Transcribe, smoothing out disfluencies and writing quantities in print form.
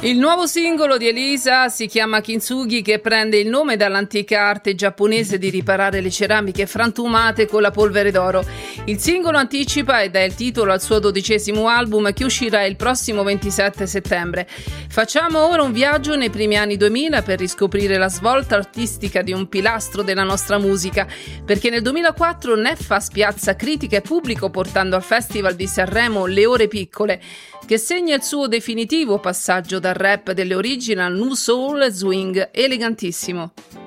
Il nuovo singolo di Elisa si chiama Kintsugi, che prende il nome dall'antica arte giapponese di riparare le ceramiche frantumate con la polvere d'oro. Il singolo anticipa e dà il titolo al suo 12° album, che uscirà il prossimo 27 settembre. Facciamo ora un viaggio nei primi anni 2000 per riscoprire la svolta artistica di un pilastro della nostra musica, perché nel 2004 Neffa spiazza critica e pubblico portando al Festival di Sanremo Le Ore Piccole, che segna il suo definitivo passaggio dal rap delle origini al nu soul swing elegantissimo.